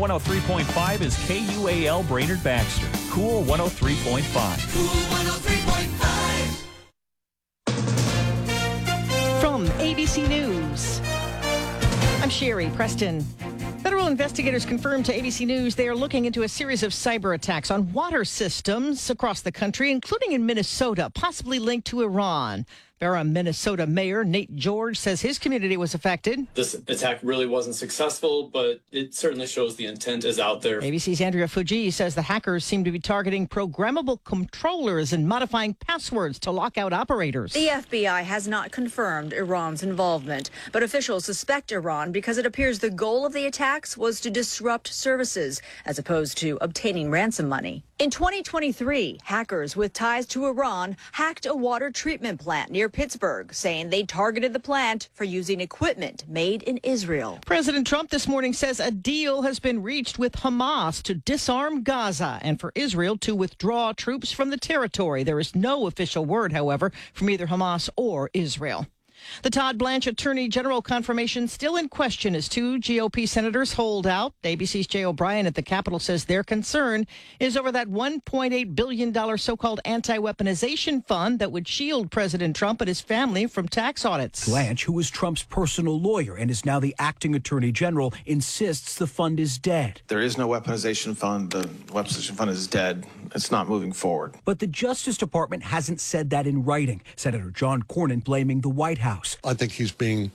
103.5 is KUAL Brainerd Baxter. Cool 103.5. Cool 103.5. From ABC News, I'm Sherry Preston. Federal investigators confirmed to ABC News they are looking into a series of cyber attacks on water systems across the country, including in Minnesota, possibly linked to Iran. Barham, Minnesota Mayor Nate George says his community was affected. This attack really wasn't successful, but it certainly shows the intent is out there. ABC's Andrea Fuji says the hackers seem to be targeting programmable controllers and modifying passwords to lock out operators. The FBI has not confirmed Iran's involvement, but officials suspect Iran because it appears the goal of the attacks was to disrupt services as opposed to obtaining ransom money. In 2023, hackers with ties to Iran hacked a water treatment plant near Pittsburgh, saying they targeted the plant for using equipment made in Israel. President Trump this morning says a deal has been reached with Hamas to disarm Gaza and for Israel to withdraw troops from the territory. There is no official word, however, from either Hamas or Israel. The Todd Blanche Attorney General confirmation still in question as two GOP senators hold out. ABC's Jay O'Brien at the Capitol says their concern is over that $1.8 billion so-called anti-weaponization fund that would shield President Trump and his family from tax audits. Blanche, who is Trump's personal lawyer and is now the acting attorney general, insists the fund is dead. There is no weaponization fund. The weaponization fund is dead. It's not moving forward. But the Justice Department hasn't said that in writing. Senator John Cornyn blaming the White House. I think he's being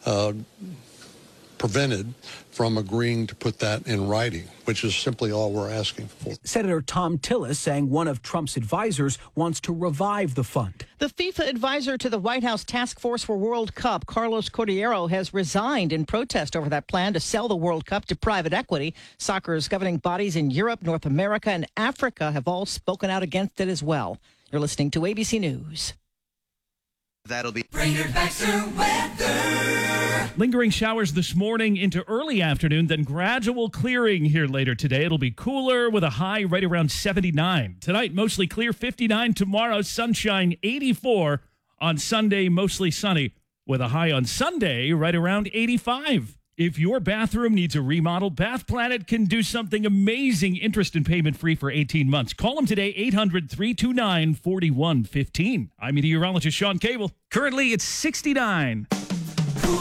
prevented from agreeing to put that in writing, which is simply all we're asking for. Senator Tom Tillis saying one of Trump's advisors wants to revive the fund. The FIFA advisor to the White House Task Force for World Cup, Carlos Cordeiro, has resigned in protest over that plan to sell the World Cup to private equity. Soccer's governing bodies in Europe, North America, and Africa have all spoken out against it as well. You're listening to ABC News. That'll be Brainerd Baxter weather. Lingering showers this morning into early afternoon, then gradual clearing here later today. It'll be cooler with a high right around 79. Tonight, mostly clear, 59. Tomorrow, sunshine, 84. On Sunday, mostly sunny with a high on Sunday right around 85. If your bathroom needs a remodel, Bath Planet can do something amazing. Interest and payment free for 18 months. Call them today, 800-329-4115. I'm meteorologist Sean Cable. Currently, it's 69. Cool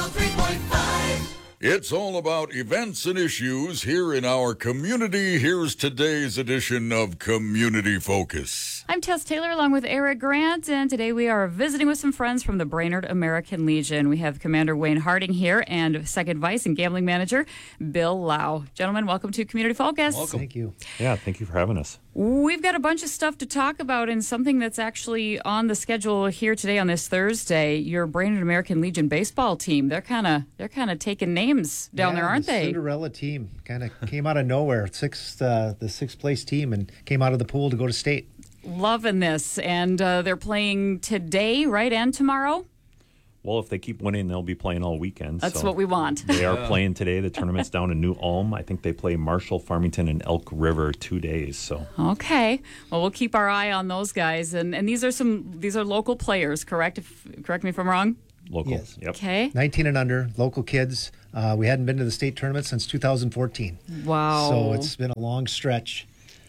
103.5. It's all about events and issues here in our community. Here's today's edition of Community Focus. I'm Tess Taylor along with Eric Grant, and today we are visiting with some friends from the Brainerd American Legion. We have Commander Wayne Harding here and Second Vice and Gambling Manager Bill Lau. Gentlemen, welcome to Community Focus. Welcome. Thank you. Yeah, thank you for having us. We've got a bunch of stuff to talk about and something that's actually on the schedule here today on this Thursday. Your Brainerd American Legion baseball team, they're kind of taking names down there, aren't they? Cinderella team kind of came out of nowhere. The sixth place team and came out of the pool to go to state. Loving this. And they're playing today, right, and tomorrow? Well, if they keep winning, they'll be playing all weekend. That's what we want. They are playing today. The tournament's down in New Ulm. I think they play Marshall, Farmington, and Elk River 2 days. So okay. Well, we'll keep our eye on those guys. And these are local players, correct? Correct me if I'm wrong. Local. Yes. Yep. Okay. 19 and under, local kids. We hadn't been to the state tournament since 2014. Wow. So it's been a long stretch.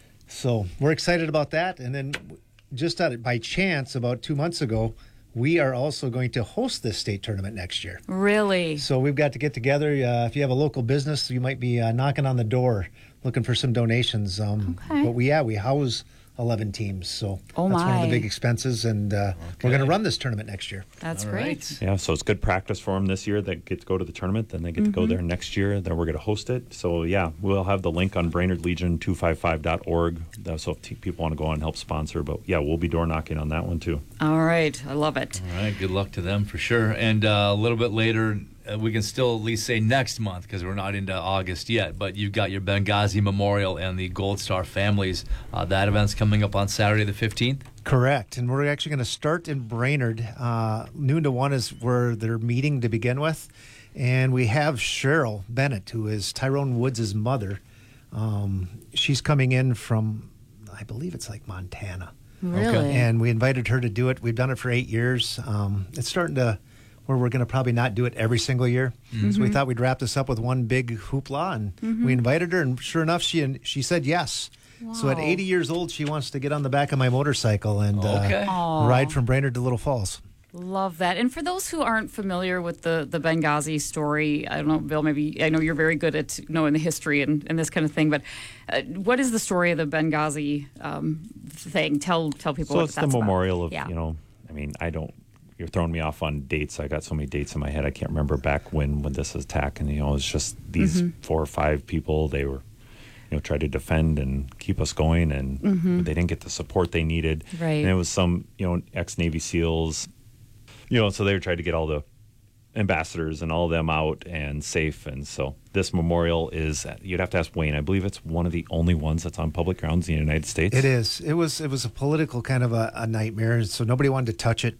So we're excited about that. And then just by chance, about 2 months ago, we are also going to host this state tournament next year. Really? So we've got to get together. If you have a local business, you might be knocking on the door looking for some donations. Okay. But we house 11 teams. So that's one of the big expenses. And we're going to run this tournament next year. That's great. Right. Yeah, so it's good practice for them this year. They get to go to the tournament, then they get to go there next year. Then we're going to host it. So, yeah, we'll have the link on BrainerdLegion255.org. So if people want to go on and help sponsor. But, yeah, we'll be door knocking on that one, too. All right. I love it. All right. Good luck to them for sure. And a little bit later, we can still at least say next month because we're not into August yet, but you've got your Benghazi Memorial and the Gold Star families. That event's coming up on Saturday the 15th. Correct. And we're actually going to start in Brainerd. Noon to 1 is where they're meeting to begin with. And we have Cheryl Bennett, who is Tyrone Woods' mother. She's coming in from, I believe it's like Montana. Really? And we invited her to do it. We've done it for 8 years. It's starting to where we're going to probably not do it every single year. So we thought we'd wrap this up with one big hoopla, and we invited her, and sure enough, she said yes. Wow. So at 80 years old, she wants to get on the back of my motorcycle and ride from Brainerd to Little Falls. Love that. And for those who aren't familiar with the Benghazi story, I don't know, Bill, maybe I know you're very good at knowing the history and this kind of thing, but what is the story of the Benghazi thing? Tell people so what it's that's the memorial about. of, I mean, you're throwing me off on dates. I got so many dates in my head. I can't remember back when this was attack. And, it's just these 4 or 5 people, they were, tried to defend and keep us going. And they didn't get the support they needed. Right. And it was some, ex-Navy SEALs, so they tried to get all the ambassadors and all of them out and safe. And so this memorial is, you'd have to ask Wayne, I believe it's one of the only ones that's on public grounds in the United States. It is. It was a political kind of a nightmare, so nobody wanted to touch it.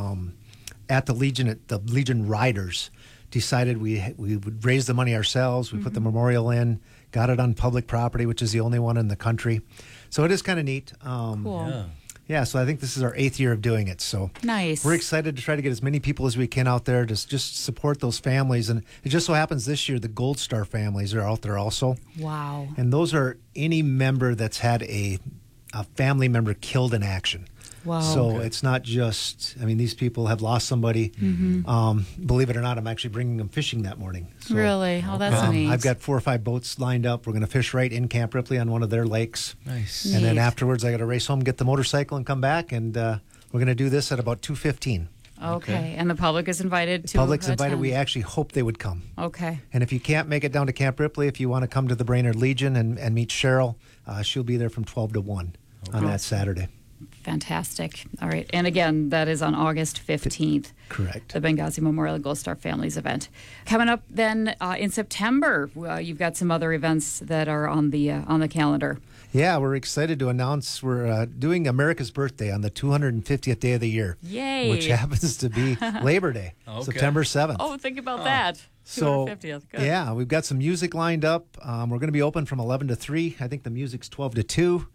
At the Legion Riders decided we would raise the money ourselves. We put the memorial in, got it on public property, which is the only one in the country. So it is kind of neat. Cool. Yeah, so I think this is our 8th year of doing it. So nice. We're excited to try to get as many people as we can out there to just support those families. And it just so happens this year the Gold Star families are out there also. Wow. And those are any member that's had a family member killed in action. Wow. So it's not just, these people have lost somebody. Believe it or not, I'm actually bringing them fishing that morning. So, really? Oh, that's neat. I've got 4 or 5 boats lined up. We're going to fish right in Camp Ripley on one of their lakes. Nice. And then afterwards, I got to race home, get the motorcycle, and come back. And we're going to do this at about 2:15. Okay. And the public is invited to The public's invited. attend. We actually hope they would come. Okay. And if you can't make it down to Camp Ripley, if you want to come to the Brainerd Legion and meet Cheryl, she'll be there from 12 to 1 on that Saturday. Fantastic. All right. And again, that is on August 15th. Correct. The Benghazi Memorial Gold Star Families event. Coming up then in September, you've got some other events that are on the calendar. Yeah, we're excited to announce we're doing America's birthday on the 250th day of the year. Yay. Which happens to be Labor Day, September 7th. Oh, think about that. So, 250th. Good. yeah, we've got some music lined up. We're going to be open from 11 to 3. I think the music's 12 to 2.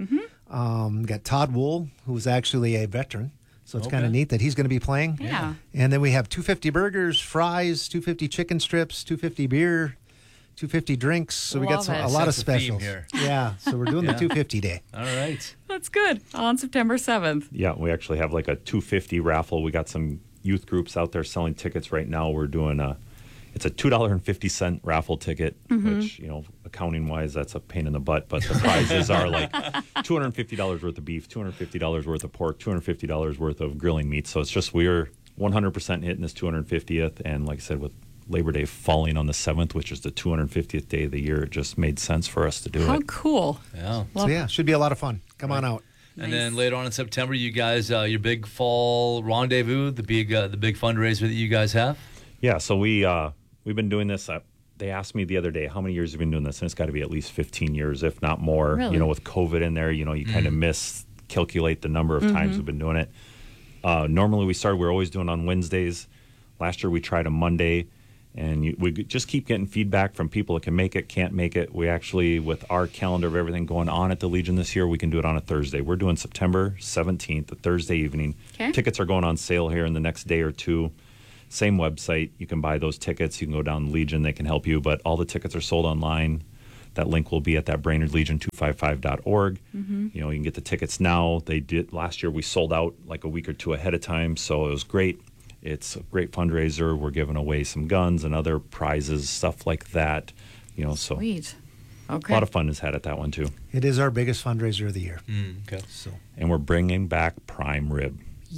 Got Todd Wool, who's actually a veteran. So it's kind of neat that he's going to be playing. Yeah. And then we have 250 burgers, fries, 250 chicken strips, 250 beer, 250 drinks. So we got a lot of specials. Here. Yeah. So we're doing the 250 day. All right. That's good. On September 7th. Yeah, we actually have like a 250 raffle. We got some youth groups out there selling tickets right now. We're doing it's a $2.50 raffle ticket, which, accounting wise, that's a pain in the butt. But the prizes are like $250 worth of beef, $250 worth of pork, $250 worth of grilling meat. So it's just we're 100% hitting this 250th. And like I said, with Labor Day falling on the 7th, which is the 250th day of the year, it just made sense for us to do How it. cool. Yeah. So yeah, should be a lot of fun. Come on out. And then later on in September, you guys, your big fall rendezvous, the big fundraiser that you guys have. Yeah, so we've been doing this. They asked me the other day, how many years have you been doing this? And it's got to be at least 15 years, if not more. Really? With COVID in there, you kind of miscalculate the number of times we've been doing it. Normally we're always doing on Wednesdays. Last year we tried a Monday, and we just keep getting feedback from people that can make it, can't make it. We actually, with our calendar of everything going on at the Legion this year, we can do it on a Thursday. We're doing September 17th, a Thursday evening. Okay. Tickets are going on sale here in the next day or two. Same website. You can buy those tickets. You can go down to Legion. They can help you. But all the tickets are sold online. That link will be at that BrainerdLegion255.org. You can get the tickets now. They did last year. We sold out like a week or two ahead of time, so it was great. It's a great fundraiser. We're giving away some guns and other prizes, stuff like that. So Sweet. Okay. a lot of fun is had at that one too. It is our biggest fundraiser of the year. Okay. So, and we're bringing back prime rib.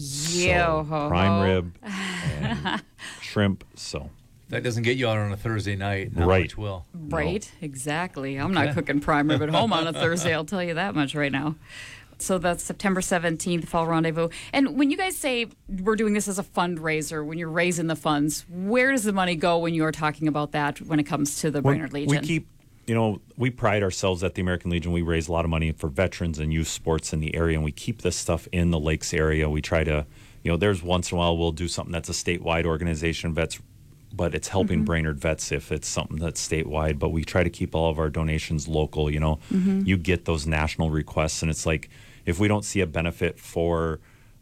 Yo, ho, prime ho. rib and shrimp. So that doesn't get you out on a Thursday night. Not Right. much will. Right, exactly. I'm not cooking prime rib at home on a Thursday, I'll tell you that much right now. So that's September 17th, Fall Rendezvous. And when you guys say we're doing this as a fundraiser, when you're raising the funds, where does the money go when you're talking about that when it comes to the Brainerd Legion? We keep, we pride ourselves at the American Legion. We raise a lot of money for veterans and youth sports in the area, and we keep this stuff in the Lakes area. We try to, there's once in a while we'll do something that's a statewide organization, but it's helping Brainerd vets if it's something that's statewide. But we try to keep all of our donations local. You get those national requests, and it's like if we don't see a benefit for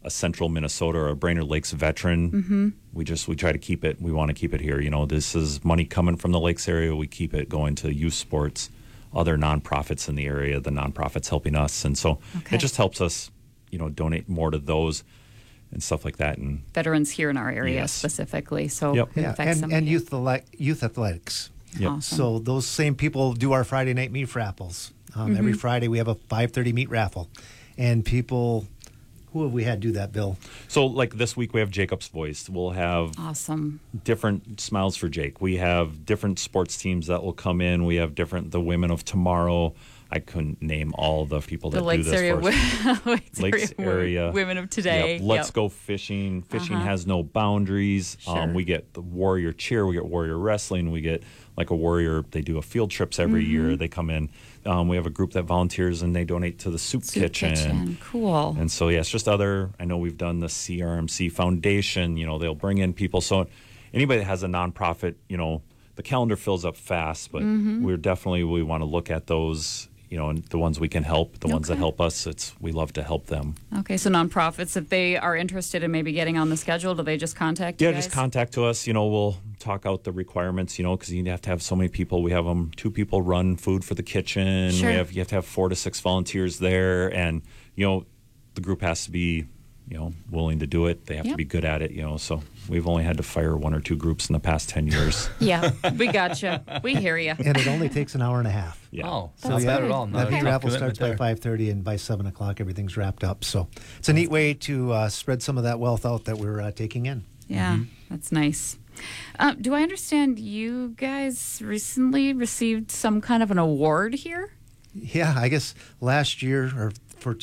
a Central Minnesota or a Brainerd Lakes veteran, we try to keep it. We want to keep it here. This is money coming from the Lakes area. We keep it going to youth sports, other nonprofits in the area, the nonprofits helping us. And so it just helps us, donate more to those and stuff like that. And veterans here in our area specifically. So and youth athletics. Yep. Awesome. So those same people do our Friday night meat raffles. Every Friday we have a 5:30 meat raffle. And people, who have we had do that, Bill? So like this week we have Jacob's Voice. We'll have different Smiles for Jake. We have different sports teams that will come in. We have the Women of Tomorrow. I couldn't name all the people that do this for us. Lakes area Women of Today. Yep. Let's go fishing. Fishing has no boundaries. We get the Warrior Cheer. We get Warrior Wrestling. We get like a Warrior. They do a field trips every year. They come in. We have a group that volunteers and they donate to the soup kitchen. Cool. And so, it's just I know we've done the CRMC Foundation. They'll bring in people. So anybody that has a nonprofit, the calendar fills up fast, but we want to look at those. And the ones we can help, the ones that help us, we love to help them. Okay, so nonprofits, if they are interested in maybe getting on the schedule, do they just contact you guys? Just contact us. We'll talk out the requirements, because you have to have so many people. We have 2 people run food for the kitchen. Sure. You have to have 4 to 6 volunteers there. And, the group has to be, willing to do it. They have to be good at it, So we've only had to fire 1 or 2 groups in the past 10 years. Yeah, we gotcha. We hear you. And it only takes an hour and a half. Yeah. Oh, So not bad at all. That meat raffle starts by 5:30, and by 7 o'clock everything's wrapped up. So it's a neat way to spread some of that wealth out that we're taking in. Yeah, that's nice. Do I understand you guys recently received some kind of an award here? Yeah, I guess last year, or for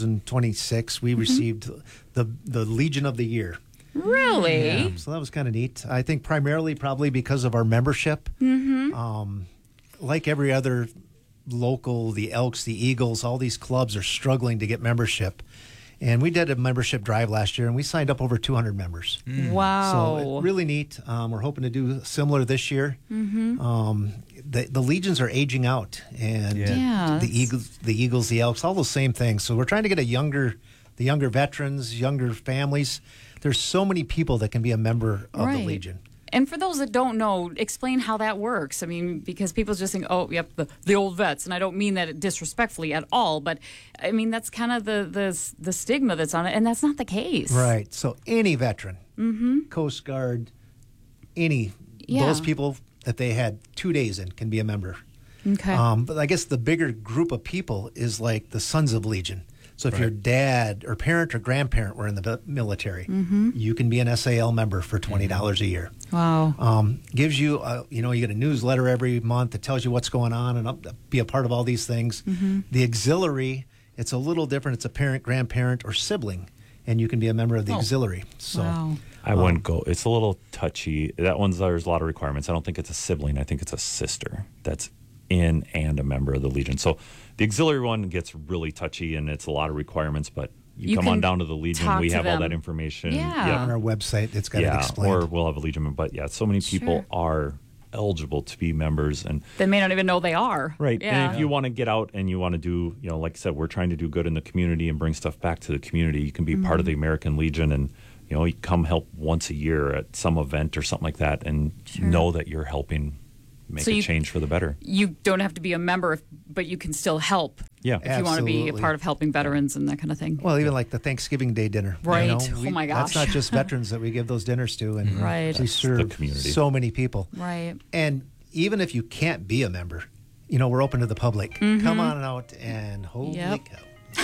2026, we received the Legion of the Year. Really? Yeah, so that was kind of neat. I think primarily probably because of our membership. Like every other local, the Elks, the Eagles, all these clubs are struggling to get membership. And we did a membership drive last year, and we signed up over 200 members. Wow. So really neat. We're hoping to do similar this year. The Legions are aging out, and the Eagles, the Elks, all those same things. So we're trying to get the younger veterans, younger families. There's so many people that can be a member of the Legion. And for those that don't know, explain how that works. I mean, because people just think, oh, yep, the old vets. And I don't mean that disrespectfully at all, but I mean, that's kind of the stigma that's on it. And that's not the case. Right. So any veteran, Coast Guard, those people that they had 2 days in can be a member. Okay. But I guess the bigger group of people is like the Sons of Legion. So if your dad or parent or grandparent were in the military, you can be an SAL member for $20 a year. Wow. Gives you, you get a newsletter every month that tells you what's going on and be a part of all these things. The auxiliary, it's a little different. It's a parent, grandparent, or sibling, and you can be a member of the auxiliary. So I wouldn't go. It's a little touchy. There's a lot of requirements. I don't think it's a sibling. I think it's a sister that's in and a member of the Legion. So the auxiliary one gets really touchy, and it's a lot of requirements, but you come on down to the Legion. We have all that information. On our website, it's got it explained. Or we'll have a Legion. But so many people are eligible to be members, and they may not even know they are. Right. Yeah. And if you want to get out and you want to do, like I said, we're trying to do good in the community and bring stuff back to the community. You can be part of the American Legion, and you come help once a year at some event or something like that, and know that you're helping make a change for the better. You don't have to be a member, but you can still help. Yeah, if you want to be a part of helping veterans and that kind of thing. Well, even like the Thanksgiving Day dinner. Right. Oh my gosh. That's not just veterans that we give those dinners to, and we serve the community. So many people. Right. And even if you can't be a member, we're open to the public. Come on out and holy cow.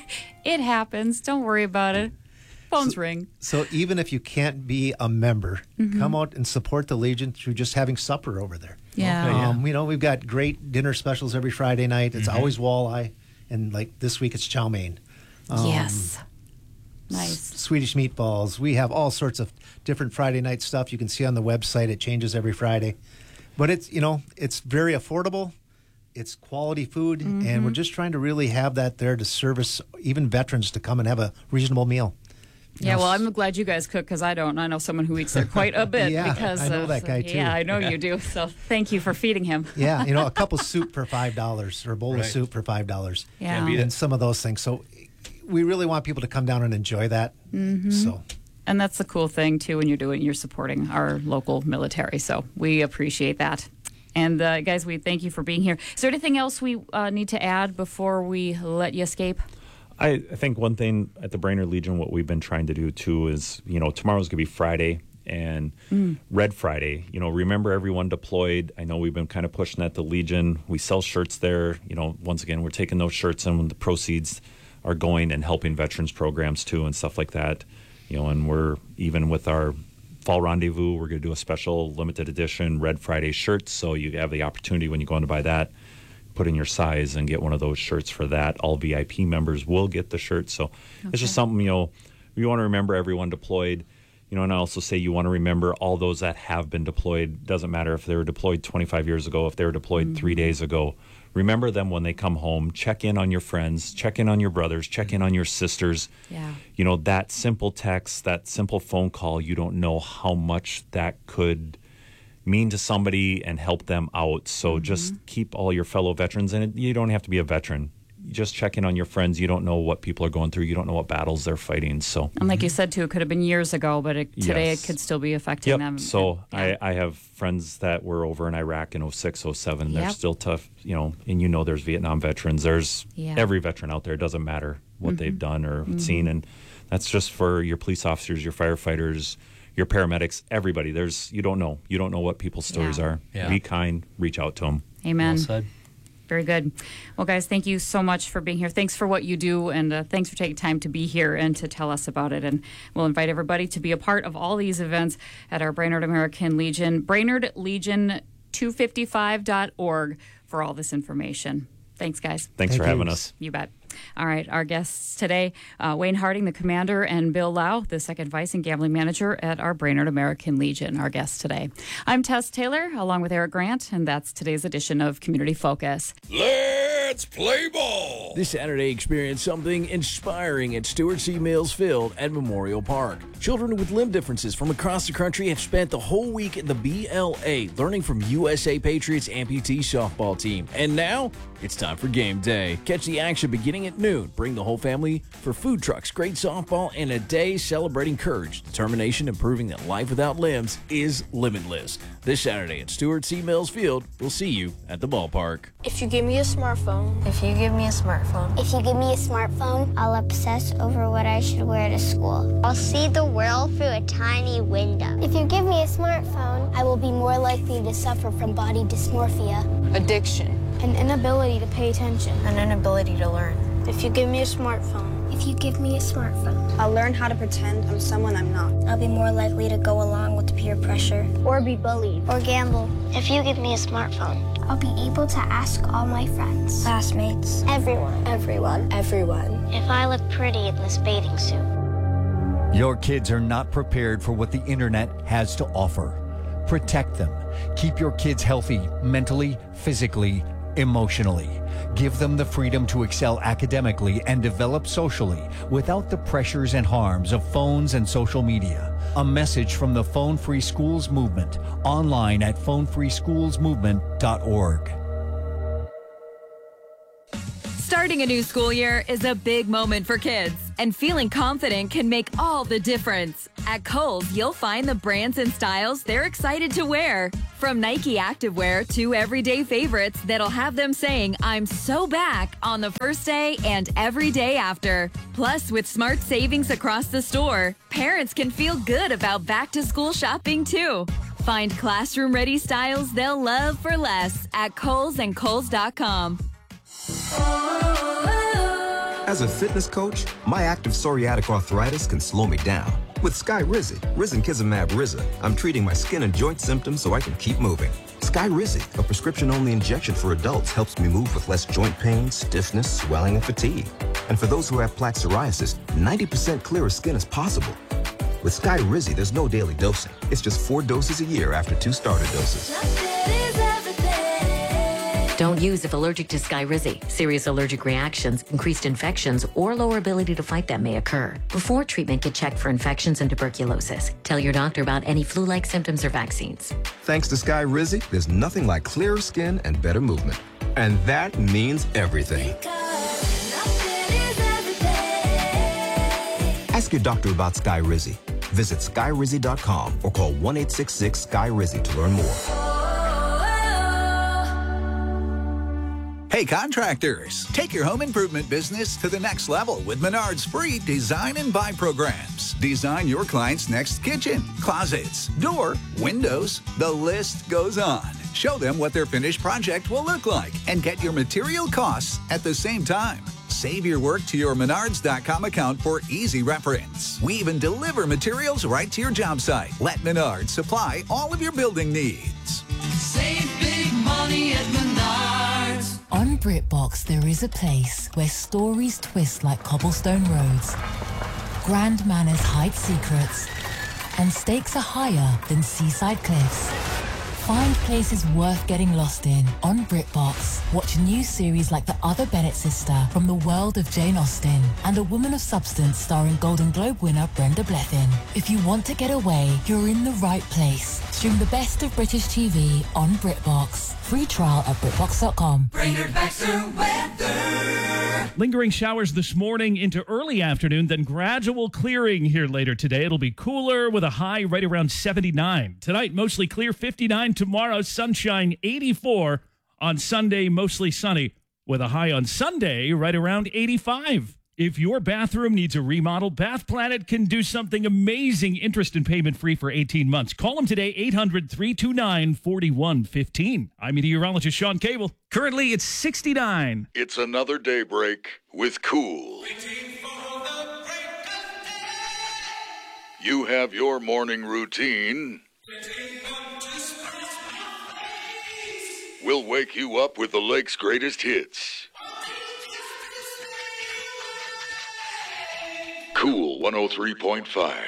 It happens. Don't worry about it. Phones ring. So even if you can't be a member, come out and support the Legion through just having supper over there. Yeah. We've got great dinner specials every Friday night. It's always walleye, and like this week it's chow mein. Yes. Nice. Swedish meatballs. We have all sorts of different Friday night stuff. You can see on the website. It changes every Friday. But it's, it's very affordable. It's quality food, and we're just trying to really have that there to service even veterans to come and have a reasonable meal. Yeah, well, I'm glad you guys cook because I don't. I know someone who eats there quite a bit. Because I know that guy too. Yeah, I know you do. So thank you for feeding him. Yeah, a cup of soup for $5 or a bowl of soup for $5. Yeah. And some of those things. So we really want people to come down and enjoy that. Mm-hmm. So. And that's the cool thing, too, when you're supporting our local military. So we appreciate that. And, guys, we thank you for being here. Is there anything else we need to add before we let you escape? I think one thing at the Brainerd Legion, what we've been trying to do, too, is, tomorrow's going to be Friday. And Red Friday, remember everyone deployed. I know we've been kind of pushing that to Legion. We sell shirts there. Once again, we're taking those shirts and the proceeds are going and helping veterans programs, too, and stuff like that. And we're even with our Fall Rendezvous, we're going to do a special limited edition Red Friday shirts. So you have the opportunity when you go in to buy that, put in your size and get one of those shirts for that. All VIP members will get the shirt. So It's just something, you want to remember everyone deployed. And I also say you want to remember all those that have been deployed. Doesn't matter if they were deployed 25 years ago, if they were deployed 3 days ago. Remember them when they come home. Check in on your friends. Check in on your brothers. Check in on your sisters. Yeah. That simple text, that simple phone call, you don't know how much that could mean to somebody and help them out. So just keep all your fellow veterans in it. You don't have to be a veteran. Just check in on your friends. You don't know what people are going through. You don't know what battles they're fighting. So, and like you said, too, it could have been years ago, but today it could still be affecting them. So I have friends that were over in Iraq in 06, 07. They're still tough, and there's Vietnam veterans. There's every veteran out there. It doesn't matter what they've done or seen. And that's just for your police officers, your firefighters, your paramedics, everybody. You don't know. You don't know what people's stories are. Yeah. Be kind. Reach out to them. Amen. Well said. Very good. Well, guys, thank you so much for being here. Thanks for what you do, and thanks for taking time to be here and to tell us about it. And we'll invite everybody to be a part of all these events at our Brainerd American Legion, BrainerdLegion255.org for all this information. Thanks, guys. Thanks for having us. You bet. All right, our guests today, Wayne Harding, the commander, and Bill Lau, the second vice and gambling manager at our Brainerd American Legion, our guests today. I'm Tess Taylor, along with Eric Grant, and that's today's edition of Community Focus. Let's play ball! This Saturday, experience something inspiring at Stuart C. Mills Field at Memorial Park. Children with limb differences from across the country have spent the whole week at the BLA learning from USA Patriots amputee softball team. And now, it's time for game day. Catch the action beginning at noon. Bring the whole family for food trucks, great softball, and a day celebrating courage, determination, and proving that life without limbs is limitless. This Saturday at Stuart C. Mills Field. We'll see you at the ballpark. If you give me a smartphone. If you give me a smartphone. If you give me a smartphone, I'll obsess over what I should wear to school. I'll see the world through a tiny window. If you give me a smartphone, I will be more likely to suffer from body dysmorphia, Addiction. an inability to pay attention, An inability to learn. If you give me a smartphone. If you give me a smartphone. I'll learn how to pretend I'm someone I'm not. I'll be more likely to go along with peer pressure. Or be bullied. Or gamble. If you give me a smartphone. I'll be able to ask all my friends, Classmates. everyone, If I look pretty in this bathing suit. Your kids are not prepared for what the internet has to offer. Protect them. Keep your kids healthy mentally, physically, emotionally. Give them the freedom to excel academically and develop socially without the pressures and harms of phones and social media. A message from the Phone Free Schools Movement, online at phonefreeschoolsmovement.org. Starting a new school year is a big moment for kids, and feeling confident can make all the difference. At Kohl's, you'll find the brands and styles they're excited to wear. From Nike activewear to everyday favorites that'll have them saying, "I'm so back" on the first day and every day after. Plus, with smart savings across the store, parents can feel good about back-to-school shopping too. Find classroom-ready styles they'll love for less at Kohl's and Kohl's.com. As a fitness coach, my active psoriatic arthritis can slow me down. With Skyrizi, Risankizumab Riza, I'm treating my skin and joint symptoms so I can keep moving. Skyrizi, a prescription-only injection for adults, helps me move with less joint pain, stiffness, swelling, and fatigue. And for those who have plaque psoriasis, 90% clearer skin is possible. With Skyrizi, there's no daily dosing. It's just 4 doses a year after 2 starter doses. Don't use if allergic to Skyrizi. Serious allergic reactions, increased infections, or lower ability to fight them may occur. Before treatment, get checked for infections and tuberculosis. Tell your doctor about any flu-like symptoms or vaccines. Thanks to Skyrizi, there's nothing like clearer skin and better movement. And that means everything. Ask your doctor about Skyrizi. Visit skyrizi.com or call 1-866-SKY-RIZZI to learn more. Hey contractors, take your home improvement business to the next level with Menard's free design and buy programs. Design your client's next kitchen, closets, door, windows, the list goes on. Show them what their finished project will look like and get your material costs at the same time. Save your work to your Menards.com account for easy reference. We even deliver materials right to your job site. Let Menards supply all of your building needs. Save big money at Menards. On BritBox, there is a place where stories twist like cobblestone roads, grand manners hide secrets, and stakes are higher than seaside cliffs. Find places worth getting lost in on BritBox. Watch new series like The Other Bennett Sister from the world of Jane Austen and A Woman of Substance starring Golden Globe winner Brenda Blethyn. If you want to get away, you're in the right place. Stream the best of British TV on BritBox. Free trial at BritBox.com. Brainerd Baxter weather. Lingering showers this morning into early afternoon, then gradual clearing here later today. It'll be cooler with a high right around 79. Tonight, mostly clear, 59. Tomorrow, sunshine, 84. On Sunday, mostly sunny with a high on Sunday right around 85. If your bathroom needs a remodel, Bath Planet can do something amazing. Interest and payment free for 18 months. Call them today, 800-329-4115. I'm meteorologist Sean Cable. Currently, it's 69. It's another daybreak with Cool. You have your morning routine. We'll wake you up with the lake's greatest hits. Cool 103.5.